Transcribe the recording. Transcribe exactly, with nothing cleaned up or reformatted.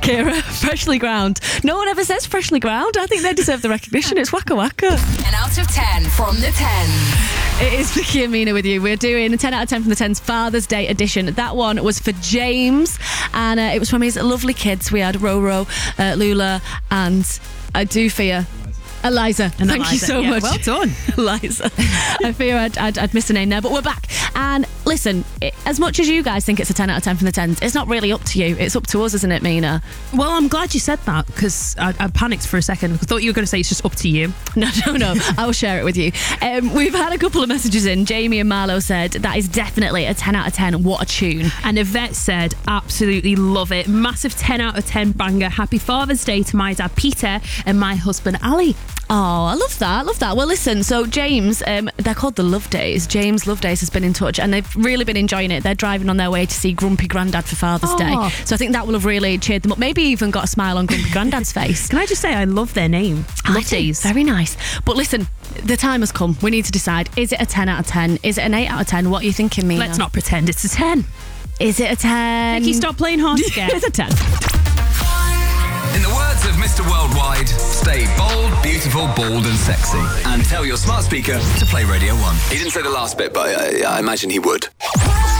Kira, freshly ground. No one ever says freshly ground. I think they deserve the recognition. It's Waka Waka. An out of ten from the tens. It is Vicky and Mina with you. We're doing a ten out of ten from the tens Father's Day edition. That one was for James, and uh, it was from his lovely kids. We had Roro, uh, Lula, and I do fear Eliza. And Thank Eliza. you so Yeah, much. well done. Eliza. I fear I'd, I'd, I'd missed a name there, but we're back. And listen, it, as much as you guys think it's a ten out of ten from the tens, it's not really up to you. It's up to us, isn't it, Mina? Well, I'm glad you said that, because I, I panicked for a second. I thought you were going to say it's just up to you. No, no, no. I'll share it with you. Um, we've had a couple of messages in. Jamie and Marlo said that is definitely a ten out of ten. What a tune. And Yvette said, absolutely love it. Massive ten out of ten banger. Happy Father's Day to my dad, Peter, and my husband, Ali. Oh, I love that. I love that. Well, listen, so James, um, they're called the Love Days. James Love Days has been in touch and they've really been enjoying it. They're driving on their way to see Grumpy Grandad for Father's Oh. Day. So I think that will have really cheered them up. Maybe even got a smile on Grumpy Grandad's face. Can I just say, I love their name. I Love do. Days. Very nice. But listen, the time has come. We need to decide. Is it a ten out of ten? Is it an eight out of ten? What are you thinking, Mina? Let's not pretend it's a ten. Is it a ten? Vicky, stop playing hard again. It's a ten. In the words of Mister Worldwide, stay bold, beautiful, bold and sexy. And tell your smart speaker to play Radio one. He didn't say the last bit, but I, I imagine he would.